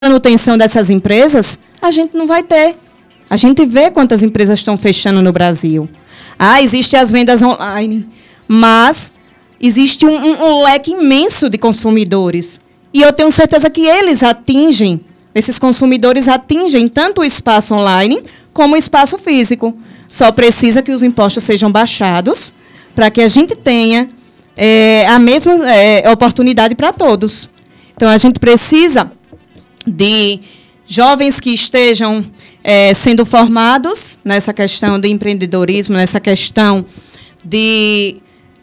manutenção dessas empresas, a gente não vai ter. A gente vê quantas empresas estão fechando no Brasil. Existem as vendas online, mas existe um leque imenso de consumidores. E eu tenho certeza que esses consumidores atingem tanto o espaço online como o espaço físico. Só precisa que os impostos sejam baixados para que a gente tenha a mesma oportunidade para todos. Então, a gente precisa de jovens que estejam sendo formados nessa questão de empreendedorismo, nessa questão de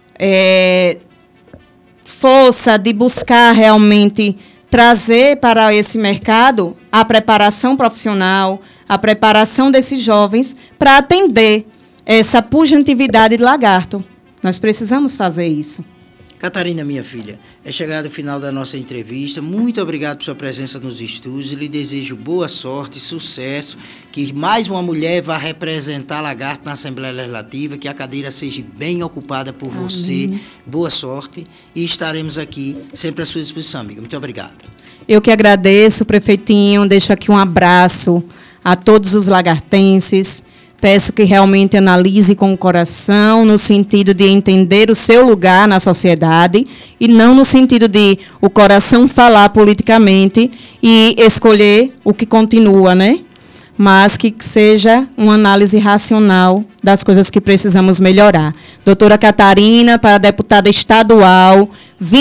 força, de buscar realmente trazer para esse mercado a preparação profissional, a preparação desses jovens para atender essa pujantividade de lagarto. Nós precisamos fazer isso. Catarina, minha filha, é chegado o final da nossa entrevista. Muito obrigado por sua presença nos estúdios. Lhe desejo boa sorte, sucesso, que mais uma mulher vá representar Lagarto na Assembleia Legislativa, que a cadeira seja bem ocupada por você. Boa sorte e estaremos aqui sempre à sua disposição, amiga. Muito obrigado. Eu que agradeço, prefeitinho. Deixo aqui um abraço a todos os lagartenses. Peço que realmente analise com o coração, no sentido de entender o seu lugar na sociedade e não no sentido de o coração falar politicamente e escolher o que continua, né? Mas que seja uma análise racional das coisas que precisamos melhorar. Doutora Catarina, para a deputada estadual,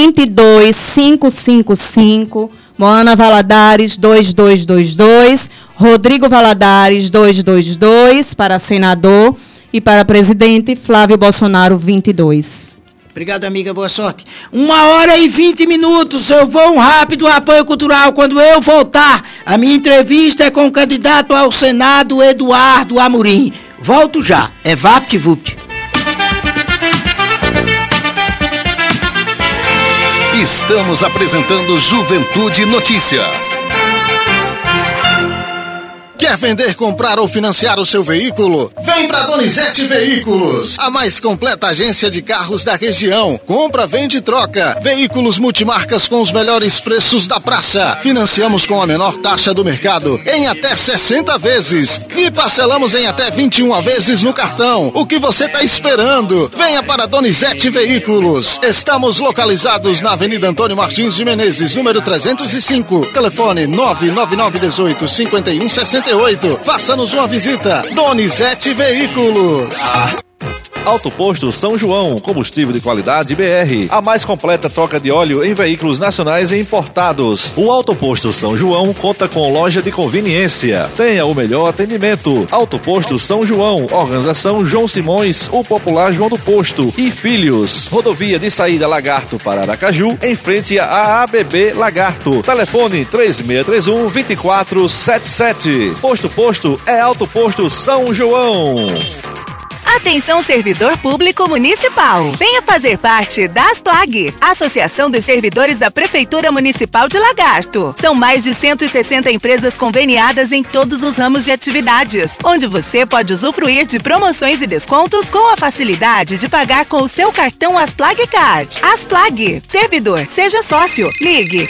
22555, Moana Valadares, 2222, Rodrigo Valadares, 222, para senador, e para presidente, Flávio Bolsonaro, 22. Obrigado, amiga. Boa sorte. 1h20. Eu vou rápido apoio cultural. Quando eu voltar, a minha entrevista é com o candidato ao Senado, Eduardo Amorim. Volto já. É VaptVupt. Estamos apresentando Juventude Notícias. Quer vender, comprar ou financiar o seu veículo? Vem pra Donizete Veículos, a mais completa agência de carros da região. Compra, vende e troca. Veículos multimarcas com os melhores preços da praça. Financiamos com a menor taxa do mercado em até 60 vezes. E parcelamos em até 21 vezes no cartão. O que você tá esperando? Venha para Donizete Veículos. Estamos localizados na Avenida Antônio Martins de Menezes, número 305. Telefone 99918-5168. Faça-nos uma visita. Donizete Veículos. Auto Posto São João, combustível de qualidade BR, a mais completa troca de óleo em veículos nacionais e importados. O Auto Posto São João conta com loja de conveniência. Tenha o melhor atendimento. Auto Posto São João, organização João Simões, o popular João do Posto e Filhos. Rodovia de saída Lagarto para Aracaju, em frente à ABB Lagarto. Telefone 3631-2477. Posto é Auto Posto São João. Atenção, servidor público municipal. Venha fazer parte da ASPLAG, Associação dos Servidores da Prefeitura Municipal de Lagarto. São mais de 160 empresas conveniadas em todos os ramos de atividades, onde você pode usufruir de promoções e descontos com a facilidade de pagar com o seu cartão ASPLAG Card. ASPLAG, servidor, seja sócio. Ligue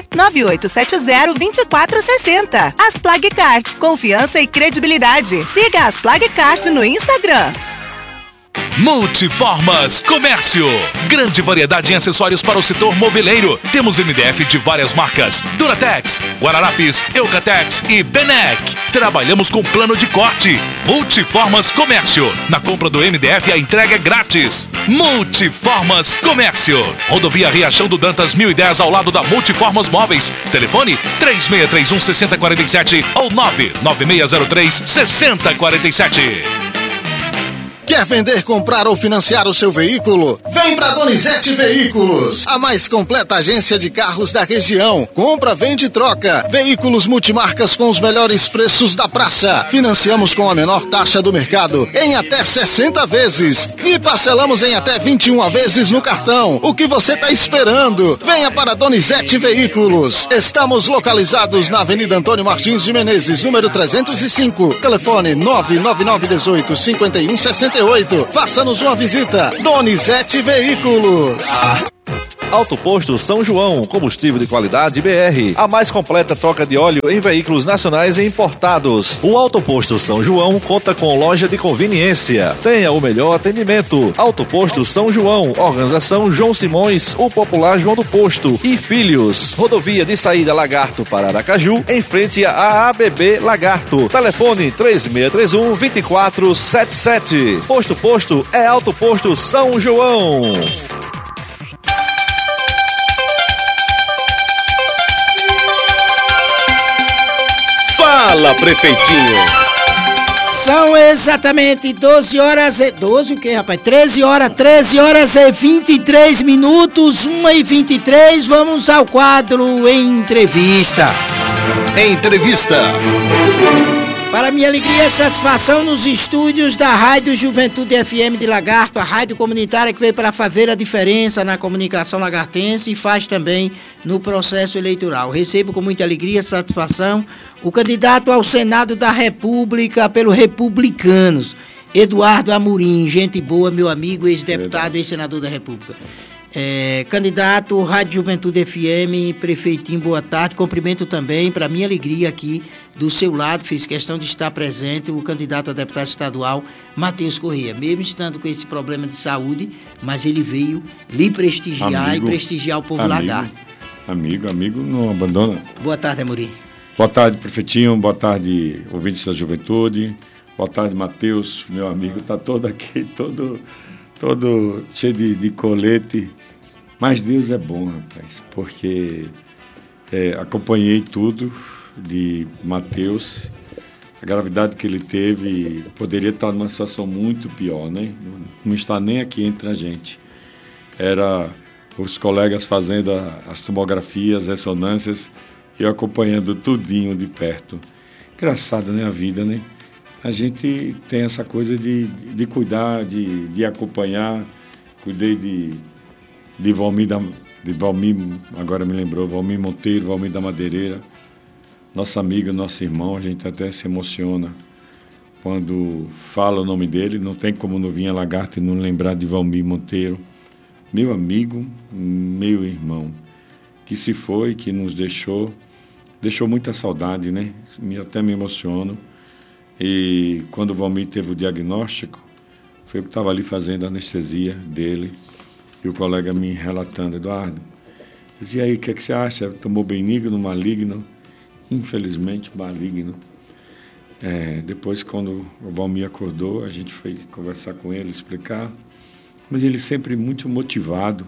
99870-2460. ASPLAG Card, confiança e credibilidade. Siga a ASPLAG Card no Instagram. Multiformas Comércio. Grande variedade em acessórios para o setor moveleiro. Temos MDF de várias marcas: Duratex, Guararapes, Eucatex e Benec. Trabalhamos com plano de corte. Multiformas Comércio. Na compra do MDF a entrega é grátis. Multiformas Comércio. Rodovia Riachão do Dantas 1010 ao lado da Multiformas Móveis. Telefone 3631-6047 ou 99603-6047. Quer vender, comprar ou financiar o seu veículo? Vem pra Donizete Veículos, a mais completa agência de carros da região. Compra, vende e troca. Veículos multimarcas com os melhores preços da praça. Financiamos com a menor taxa do mercado em até 60 vezes. E parcelamos em até 21 vezes no cartão. O que você tá esperando? Venha para Donizete Veículos. Estamos localizados na Avenida Antônio Martins de Menezes, número 305. Telefone 99918-5168. Faça-nos uma visita. Donizete Veículos. Auto Posto São João, combustível de qualidade BR. A mais completa troca de óleo em veículos nacionais e importados. O Auto Posto São João conta com loja de conveniência. Tenha o melhor atendimento. Auto Posto São João, organização João Simões, o popular João do Posto e Filhos. Rodovia de saída Lagarto para Aracaju, em frente à ABB Lagarto. Telefone 3621-2477. Posto é Auto Posto São João. Fala, prefeitinho! São exatamente 12 horas e... 12 o quê, rapaz? 13 horas e 23 minutos, 1h23. Vamos ao quadro Entrevista. Entrevista. Para minha alegria e satisfação, nos estúdios da Rádio Juventude FM de Lagarto, a rádio comunitária que veio para fazer a diferença na comunicação lagartense e faz também no processo eleitoral. Recebo com muita alegria e satisfação o candidato ao Senado da República pelo Republicanos, Eduardo Amorim, gente boa, meu amigo, ex-deputado, ex-senador da República. Candidato Rádio Juventude FM, prefeitinho, boa tarde. Cumprimento também, para minha alegria aqui do seu lado, fiz questão de estar presente o candidato a deputado estadual Matheus Corrêa, mesmo estando com esse problema de saúde, mas ele veio lhe prestigiar e prestigiar o povo lagarto. Amigo, não abandona. Boa tarde, Amorim. Boa tarde, prefeitinho, boa tarde, ouvintes da Juventude, boa tarde, Matheus, meu amigo, tá todo aqui, todo cheio de colete. Mas Deus é bom, rapaz, porque acompanhei tudo de Matheus, a gravidade que ele teve, poderia estar numa situação muito pior, né? Não está nem aqui entre a gente. Era os colegas fazendo as tomografias, ressonâncias, eu acompanhando tudinho de perto. Engraçado, né, a vida, né? A gente tem essa coisa de cuidar, de acompanhar. Cuidei de Valmir, agora me lembrou, Valmir Monteiro, Valmir da Madeireira, nosso amigo, nosso irmão, a gente até se emociona quando fala o nome dele, não tem como não vir a Lagarto e não lembrar de Valmir Monteiro, meu amigo, meu irmão, que se foi, que nos deixou muita saudade, né? Até me emociono. E quando o Valmir teve o diagnóstico, foi eu que estava ali fazendo a anestesia dele, e o colega me relatando, Eduardo, dizia aí, o que você acha? Tomou benigno, maligno? Infelizmente, maligno. Depois, quando o Valmir acordou, a gente foi conversar com ele, explicar, mas ele sempre muito motivado,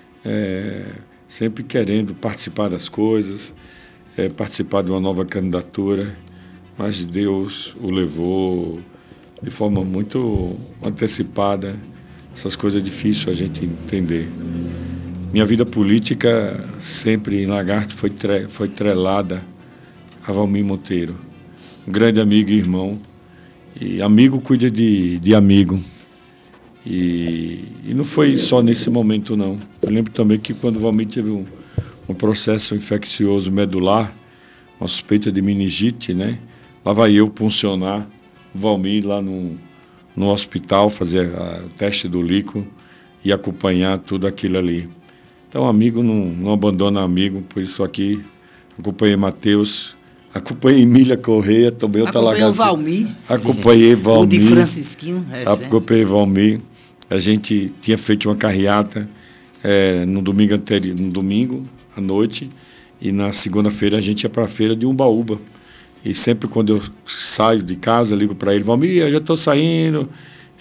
sempre querendo participar das coisas, participar de uma nova candidatura, mas Deus o levou de forma muito antecipada. Essas coisas é difícil a gente entender. Minha vida política sempre em Lagarto foi trelada a Valmir Monteiro, um grande amigo e irmão. E amigo cuida de amigo. E não foi só nesse momento, não. Eu lembro também que quando o Valmir teve um processo infeccioso medular, uma suspeita de meningite, né? Lá vai eu puncionar o Valmir lá no hospital, fazer o teste do líquido e acompanhar tudo aquilo ali. Então, amigo não abandona amigo, por isso aqui acompanhei Matheus, acompanhei Emília Corrêa, também outra lagarta. Acompanhei Valmir. O de Francisquinho. Acompanhei Valmir. A gente tinha feito uma carreata no domingo à noite, e na segunda-feira a gente ia para a feira de Umbaúba. E sempre quando eu saio de casa, ligo para ele, Valmir, eu já estou saindo,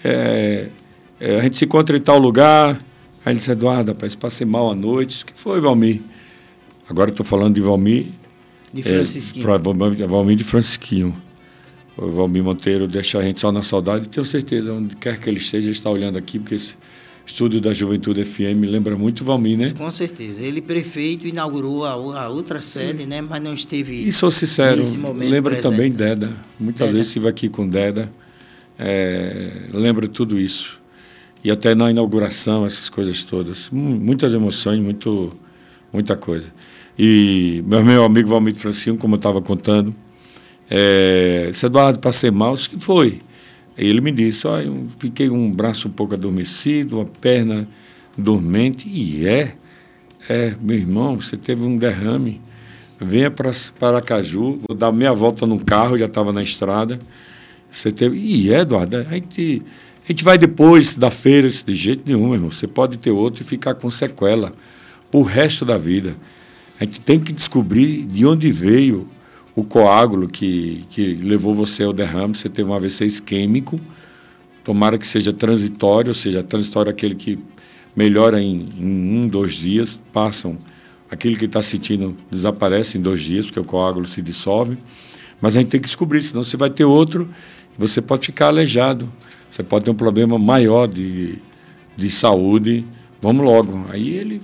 a gente se encontra em tal lugar. Aí ele disse, Eduardo, rapaz, passei mal à noite. O que foi, Valmir? Agora estou falando de Valmir. De Francisquinho. Valmir de Francisquinho. O Valmir Monteiro deixa a gente só na saudade. Tenho certeza, onde quer que ele esteja, ele está olhando aqui, porque esse estúdio da Juventude FM lembra muito o Valmir, né? Com certeza. Ele, prefeito, inaugurou a outra sede, né? Mas não esteve. E sou sincero, lembra presente, também né? Deda. Muitas vezes estive aqui com Deda. Lembra tudo isso. E até na inauguração, essas coisas todas. Muitas emoções, muita coisa. E meu amigo Valmir Francisco, como eu estava contando, disse, Eduardo, passei mal. Disse, que foi? Aí ele me disse, eu fiquei com um braço um pouco adormecido, uma perna dormente, Meu irmão, você teve um derrame, venha para Aracaju, vou dar meia volta no carro, já estava na estrada. Você teve... Eduardo, a gente vai depois da feira, de jeito nenhum, meu irmão. Você pode ter outro e ficar com sequela pro resto da vida. A gente tem que descobrir de onde veio o coágulo que levou você ao derrame. Você teve um AVC isquêmico, tomara que seja transitório, ou seja, transitório é aquele que melhora em 1, 2 dias, passam, aquele que está sentindo desaparece em 2 dias, porque o coágulo se dissolve. Mas a gente tem que descobrir, senão você vai ter outro, e você pode ficar aleijado, você pode ter um problema maior de saúde. Vamos logo. Aí ele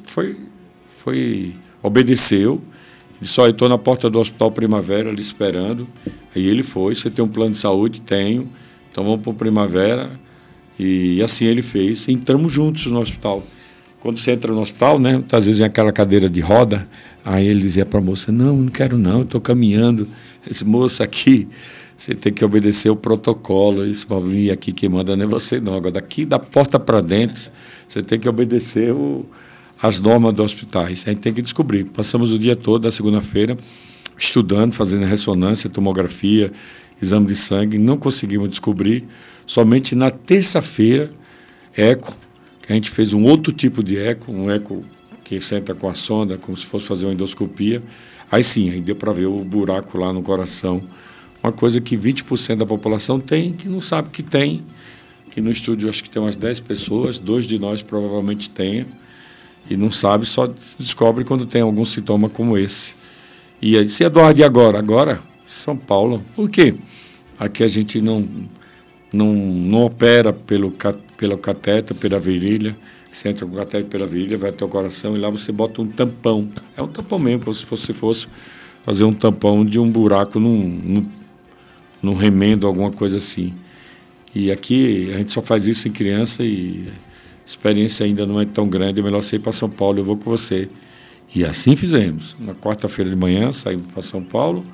obedeceu, ele só estou na porta do Hospital Primavera ali esperando. Aí ele foi, você tem um plano de saúde? Tenho, então vamos para o Primavera. E assim ele fez. Entramos juntos no hospital. Quando você entra no hospital, né, às vezes vem aquela cadeira de roda, aí ele dizia para a moça, não quero não, estou caminhando. Esse moço aqui, você tem que obedecer o protocolo, esse Valmir aqui que manda não é você não, agora daqui da porta para dentro, você tem que obedecer as normas dos hospitais. A gente tem que descobrir. Passamos o dia todo, da segunda-feira, estudando, fazendo ressonância, tomografia, exame de sangue, não conseguimos descobrir. Somente na terça-feira, eco, que a gente fez um outro tipo de eco, um eco que senta com a sonda, como se fosse fazer uma endoscopia. Aí sim, aí deu para ver o buraco lá no coração. Uma coisa que 20% da população tem, que não sabe que tem. Que no estúdio acho que tem umas 10 pessoas, 2 de nós provavelmente tenham. E não sabe, só descobre quando tem algum sintoma como esse. E aí, se Eduardo, e agora? Agora, São Paulo. Por quê? Aqui a gente não opera pelo catéter, pela virilha. Você entra com o catéter pela virilha, vai até o coração e lá você bota um tampão. É um tampão mesmo, como se você fosse fazer um tampão de um buraco num remendo, alguma coisa assim. E aqui a gente só faz isso em criança e a experiência ainda não é tão grande, é melhor você ir para São Paulo, eu vou com você. E assim fizemos. Na quarta-feira de manhã saímos para São Paulo,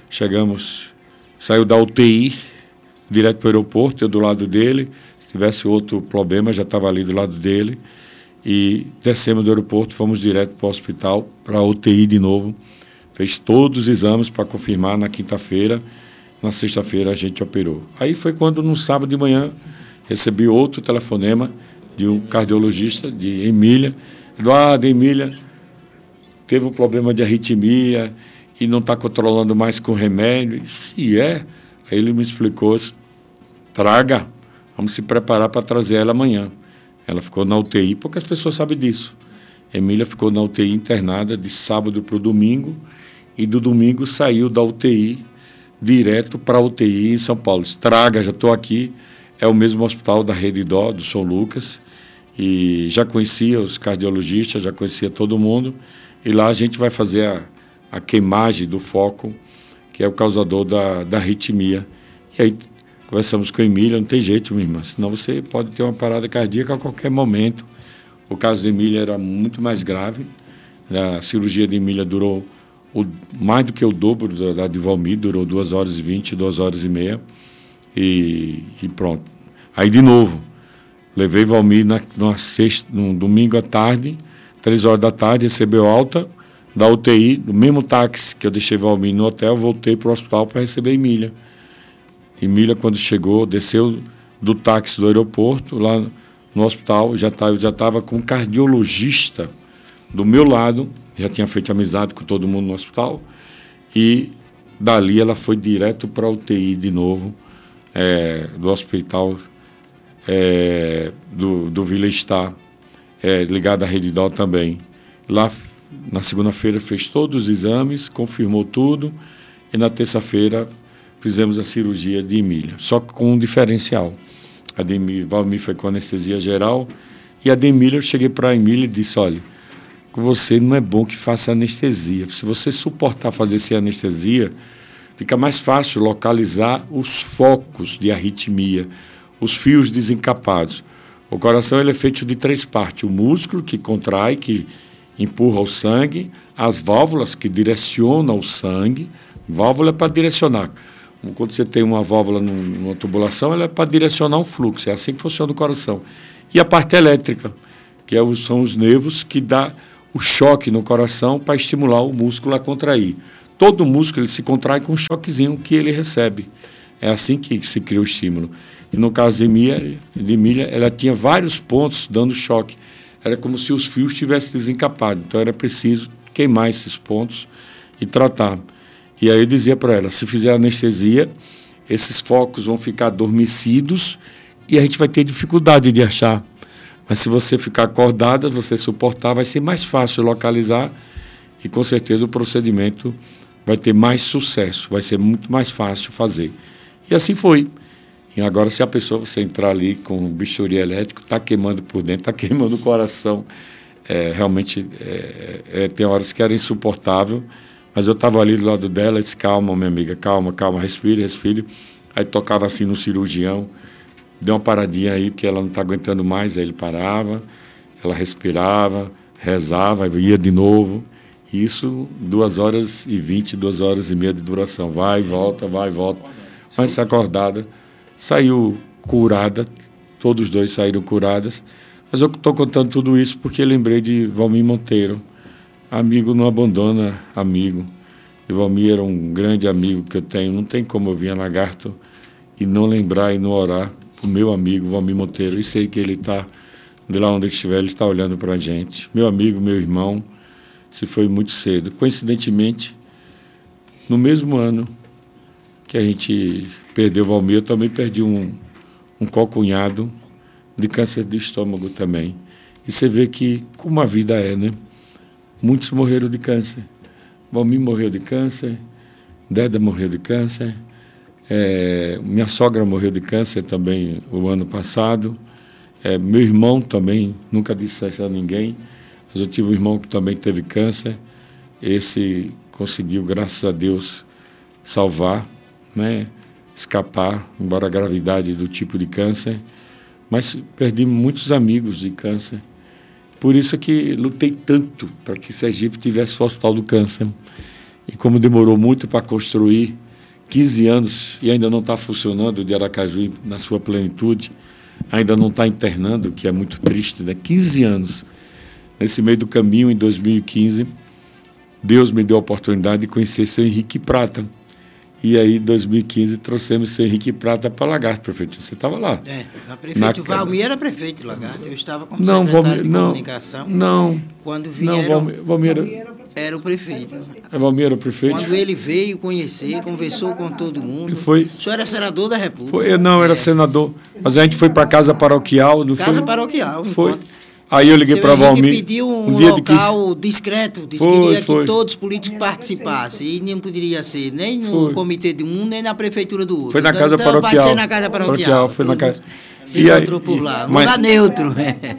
saiu da UTI, direto para o aeroporto, eu do lado dele. Se tivesse outro problema, já estava ali do lado dele. E descemos do aeroporto, fomos direto para o hospital, para a UTI de novo. Fez todos os exames para confirmar na quinta-feira. Na sexta-feira a gente operou. Aí foi quando, no sábado de manhã, recebi outro telefonema de um cardiologista de Emília. Eduardo, Emília teve um problema de arritmia e não está controlando mais com remédio. Se é, aí ele me explicou, traga, vamos se preparar para trazer ela amanhã. Ela ficou na UTI, poucas pessoas sabem disso. Emília ficou na UTI internada de sábado para o domingo e do domingo saiu da UTI direto para a UTI em São Paulo. Estraga, já estou aqui, é o mesmo hospital da Rede Dó, do São Lucas, e já conhecia os cardiologistas, já conhecia todo mundo, e lá a gente vai fazer a queimagem do foco, que é o causador da arritmia. E aí conversamos com a Emília, não tem jeito, minha irmã, senão você pode ter uma parada cardíaca a qualquer momento. O caso de Emília era muito mais grave, a cirurgia de Emília durou mais do que o dobro da de Valmir, durou 2h20, 2h30, e pronto. Aí, de novo, levei Valmir num domingo à tarde, 3h da tarde, recebeu alta da UTI, do mesmo táxi que eu deixei Valmir no hotel, voltei para o hospital para receber Emília. Emília, quando chegou, desceu do táxi do aeroporto, lá no hospital, já estava com um cardiologista do meu lado, já tinha feito amizade com todo mundo no hospital, e dali ela foi direto para a UTI de novo, do hospital do Vila Star, ligado à Rede Dó também. Lá, na segunda-feira, fez todos os exames, confirmou tudo, e na terça-feira fizemos a cirurgia de Emília, só com um diferencial. A de Valmir foi com anestesia geral, e a de Emília, eu cheguei para a Emília e disse, olha, com você não é bom que faça anestesia. Se você suportar fazer sem anestesia, fica mais fácil localizar os focos de arritmia, os fios desencapados. O coração ele é feito de 3 partes. O músculo, que contrai, que empurra o sangue, as válvulas, que direcionam o sangue. Válvula é para direcionar. Quando você tem uma válvula numa tubulação, ela é para direcionar o fluxo. É assim que funciona o coração. E a parte elétrica, que são os nervos que dá o choque no coração para estimular o músculo a contrair. Todo músculo ele se contrai com um choquezinho que ele recebe. É assim que se cria o estímulo. E no caso de Emília, ela tinha vários pontos dando choque. Era como se os fios tivessem desencapado. Então era preciso queimar esses pontos e tratar. E aí eu dizia para ela, se fizer anestesia, esses focos vão ficar adormecidos e a gente vai ter dificuldade de achar. Mas se você ficar acordada, você suportar, vai ser mais fácil localizar e com certeza o procedimento vai ter mais sucesso, vai ser muito mais fácil fazer. E assim foi. E agora, se a pessoa, você entrar ali com um bisturi elétrico, está queimando por dentro, está queimando o coração. Realmente, tem horas que era insuportável, mas eu estava ali do lado dela e disse, calma, minha amiga, calma, respire. Aí tocava assim no cirurgião, deu uma paradinha aí, porque ela não está aguentando mais, aí ele parava, ela respirava, rezava, ia de novo. Isso, 2h20, 2h30 de duração. Vai, volta. Mas se acordada, saiu curada, todos os dois saíram curadas. Mas eu estou contando tudo isso porque lembrei de Valmir Monteiro. Amigo não abandona amigo. E Valmir era um grande amigo que eu tenho. Não tem como eu vir a Lagarto e não lembrar e não orar para o meu amigo Valmir Monteiro. E sei que ele está, de lá onde ele estiver, ele está olhando para a gente. Meu amigo, meu irmão, se foi muito cedo. Coincidentemente, no mesmo ano que a gente perdeu o Valmir, eu também perdi um cocunhado de câncer de estômago também. E você vê que como a vida é, né? Muitos morreram de câncer. Valmir morreu de câncer, Deda morreu de câncer, minha sogra morreu de câncer também o ano passado, meu irmão também, nunca disse isso a ninguém, mas eu tive um irmão que também teve câncer. Esse conseguiu, graças a Deus, salvar, né? Escapar, embora a gravidade do tipo de câncer. Mas perdi muitos amigos de câncer. Por isso que lutei tanto para que Sergipe tivesse o Hospital do Câncer. E como demorou muito para construir, 15 anos, e ainda não está funcionando, o de Aracaju na sua plenitude, ainda não está internando, que é muito triste, né? 15 anos. Nesse meio do caminho, em 2015, Deus me deu a oportunidade de conhecer seu Henrique Prata. E aí, em 2015, trouxemos seu Henrique Prata para Lagarto, prefeito. Você estava lá. O Valmir era prefeito de Lagarto. Eu estava como secretário de comunicação. Não. Quando vieram, Valmir era o prefeito. Valmir era o prefeito? Quando ele veio conhecer, conversou com todo mundo. O senhor era senador da República? Eu era senador. Mas a gente foi para a Casa Paroquial. Paroquial. Foi. Aí eu liguei para Valmir. Pediu um local discreto, disse que queria que todos os políticos participassem. E não poderia ser nem no comitê de um, nem na prefeitura do outro. Foi na Casa Paroquial. Vai ser na Casa Paroquial. Foi na casa. Se encontrou por lá. Um lugar neutro.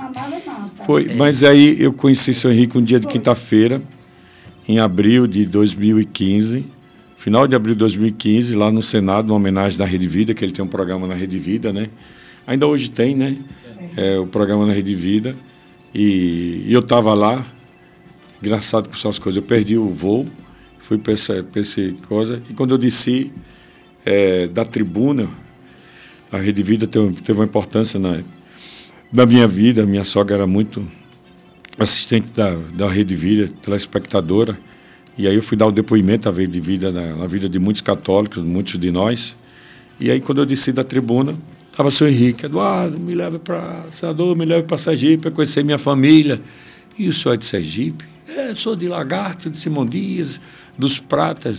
Foi. Mas aí eu conheci o seu Henrique um dia de quinta-feira, em abril de 2015. Final de abril de 2015, lá no Senado, uma homenagem da Rede Vida, que ele tem um programa na Rede Vida, né? Ainda hoje tem, né? O programa na Rede Vida. E eu estava lá, engraçado com essas coisas, eu perdi o voo, fui para essa coisa, e quando eu desci da tribuna, a Rede Vida teve uma importância na minha vida. Minha sogra era muito assistente da Rede Vida, telespectadora, e aí eu fui dar um depoimento à Rede Vida, na vida de muitos católicos, muitos de nós, e aí quando eu desci da tribuna, estava o seu Henrique, Eduardo, me leva para Senador, me leva para Sergipe, para conhecer minha família. E o senhor é de Sergipe? Sou de Lagarto, de Simão Dias, dos Pratas.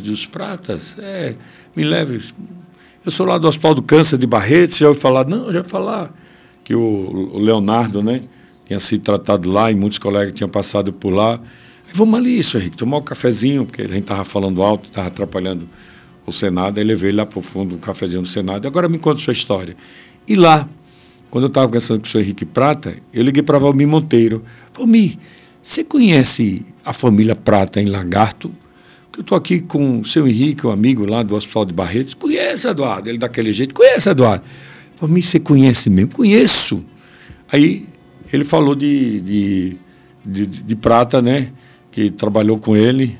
Me leve. Eu sou lá do Hospital do Câncer de Barretos, já ouviu falar? Não, já ouviu falar que o Leonardo, né, tinha sido tratado lá e muitos colegas tinham passado por lá. Aí vamos ali, senhor Henrique, tomar um cafezinho, porque a gente estava falando alto, estava atrapalhando o Senado. Aí levei ele lá para o fundo, um cafezinho no Senado. Agora me conta a sua história. E lá, quando eu estava conversando com o senhor Henrique Prata, eu liguei para Valmir Monteiro. Valmir, você conhece a família Prata em Lagarto? Porque eu estou aqui com o seu Henrique, um amigo lá do Hospital de Barretos. Conhece, Eduardo? Ele daquele jeito. Conhece, Eduardo? Valmir, você conhece mesmo? Conheço. Aí ele falou de Prata, né? Que trabalhou com ele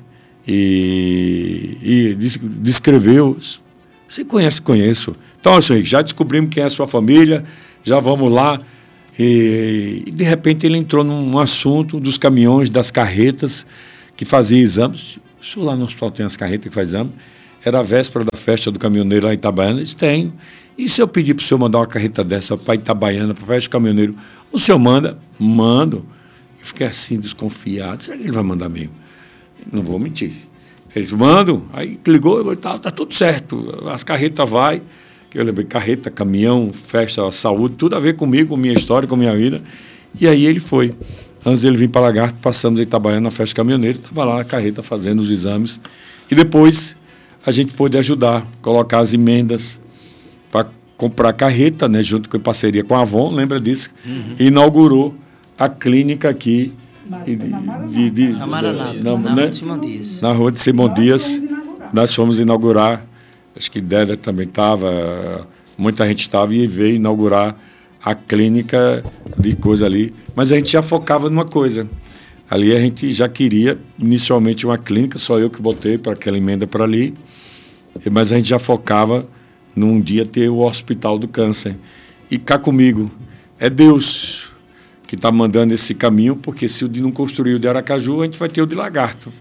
e descreveu. Você conhece? Conheço. Então, senhor Henrique, já descobrimos quem é a sua família, já vamos lá. E de repente ele entrou num assunto dos caminhões, das carretas que faziam exames. Isso lá no hospital tem as carretas que fazem exame. Era a véspera da festa do caminhoneiro lá em Itabaiana. Eles têm. E se eu pedir para o senhor mandar uma carreta dessa para Itabaiana, para a festa do caminhoneiro, o senhor manda? Mando. Eu fiquei assim, desconfiado. Será que ele vai mandar mesmo? Não vou mentir. Eles mandam. Aí ligou, tá tudo certo. As carretas vai. Eu lembrei, carreta, caminhão, festa, saúde, tudo a ver comigo, com minha história, com minha vida. E aí ele foi. Antes ele vir para Lagarto, passamos em Itabaiana na festa caminhoneira, estava lá a carreta fazendo os exames. E depois a gente pôde ajudar, colocar as emendas para comprar carreta, né, junto com parceria com a Avon, lembra disso? Uhum. E inaugurou a clínica aqui. Na Maraná, na Rua de Simão Dias. Na Rua de Simão Dias. Nós fomos inaugurar. Acho que Délia também estava, muita gente estava e veio inaugurar a clínica de coisa ali. Mas a gente já focava numa coisa. Ali a gente já queria inicialmente uma clínica, só eu que botei para aquela emenda para ali. Mas a gente já focava num dia ter o Hospital do Câncer. E cá comigo, é Deus que está mandando esse caminho, porque se o de não construir o de Aracaju, a gente vai ter o de Lagarto.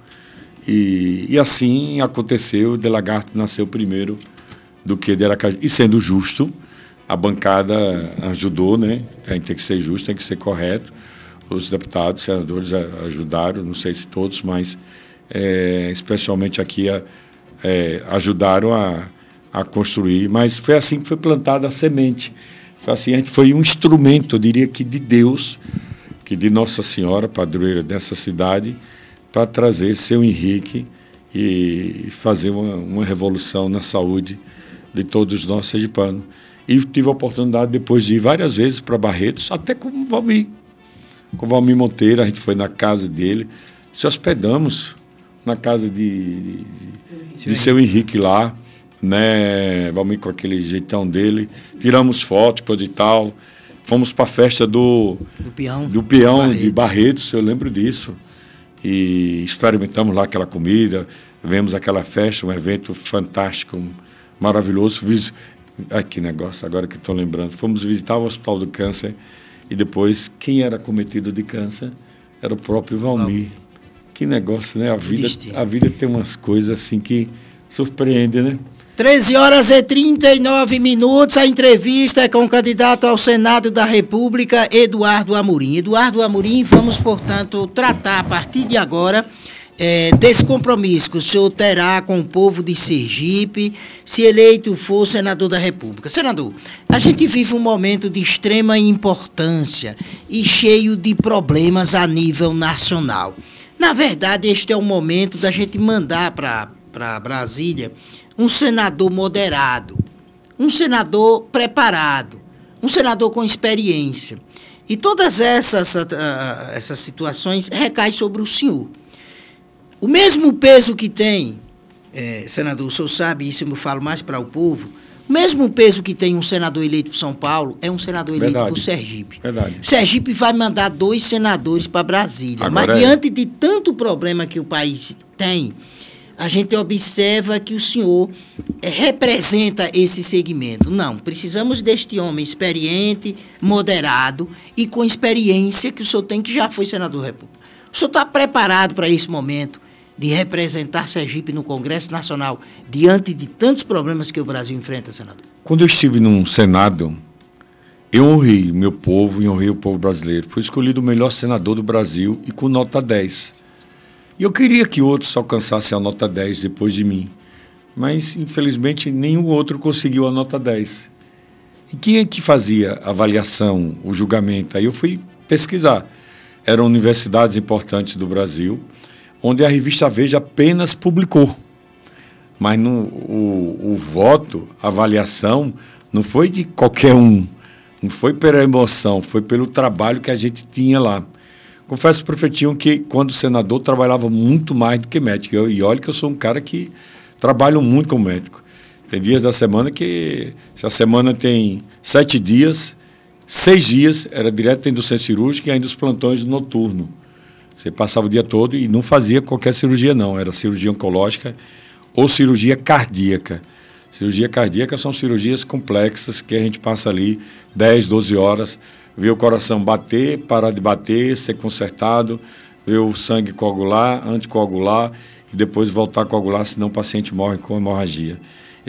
E assim aconteceu, o de Lagarto nasceu primeiro do que de Aracaju. E sendo justo, a bancada ajudou, né? A gente tem que ser justo, tem que ser correto. Os deputados, senadores ajudaram, não sei se todos, mas especialmente aqui ajudaram a construir. Mas foi assim que foi plantada a semente. Foi assim, a gente foi um instrumento, eu diria que de Deus, que de Nossa Senhora, padroeira dessa cidade, para trazer seu Henrique e fazer uma revolução na saúde de todos nós sergipanos. E tive a oportunidade depois de ir várias vezes para Barretos, até com o Valmir. Com o Valmir Monteiro, a gente foi na casa dele, se hospedamos na casa de seu Henrique lá, né? Valmir com aquele jeitão dele, tiramos fotos, coisa e tal, fomos para a festa do peão de Barretos, eu lembro disso. E experimentamos lá aquela comida, vemos aquela festa, um evento fantástico, maravilhoso. Ai, que negócio, agora que estou lembrando. Fomos visitar o Hospital do Câncer e depois, quem era cometido de câncer era o próprio Valmir. Que negócio, né? A vida tem umas coisas assim que surpreendem, né? 13h39, a entrevista é com o candidato ao Senado da República, Eduardo Amorim. Eduardo Amorim, vamos, portanto, tratar a partir de agora desse compromisso que o senhor terá com o povo de Sergipe, se eleito for senador da República. Senador, a gente vive um momento de extrema importância e cheio de problemas a nível nacional. Na verdade, este é o momento da gente mandar para Brasília um senador moderado, um senador preparado, um senador com experiência. E todas essas situações recaem sobre o senhor. O mesmo peso que tem, senador, o senhor sabe, isso eu falo mais para o povo, o mesmo peso que tem um senador eleito por São Paulo é um senador eleito por Sergipe. Verdade. Sergipe vai mandar 2 senadores para Brasília. Agora mas diante de tanto problema que o país tem, a gente observa que o senhor representa esse segmento. Não, precisamos deste homem experiente, moderado e com experiência que o senhor tem, que já foi senador da República. O senhor está preparado para esse momento de representar Sergipe no Congresso Nacional diante de tantos problemas que o Brasil enfrenta, senador? Quando eu estive no Senado, eu honrei meu povo e honrei o povo brasileiro. Fui escolhido o melhor senador do Brasil e com nota 10. E eu queria que outros alcançassem a nota 10 depois de mim, mas, infelizmente, nenhum outro conseguiu a nota 10. E quem é que fazia a avaliação, o julgamento? Aí eu fui pesquisar. Eram universidades importantes do Brasil, onde a revista Veja apenas publicou. Mas o voto, a avaliação, não foi de qualquer um, não foi pela emoção, foi pelo trabalho que a gente tinha lá. Confesso, prefeitinho, que quando senador trabalhava muito mais do que médico. E olha que eu sou um cara que trabalho muito como médico. Tem dias da semana que, se a semana tem 7 dias, 6 dias era direto dentro do centro cirúrgico e ainda os plantões noturno. Você passava o dia todo e não fazia qualquer cirurgia, não. Era cirurgia oncológica ou cirurgia cardíaca. Cirurgia cardíaca são cirurgias complexas que a gente passa ali 10, 12 horas, vê o coração bater, parar de bater, ser consertado, ver o sangue coagular, anticoagular e depois voltar a coagular, senão o paciente morre com hemorragia.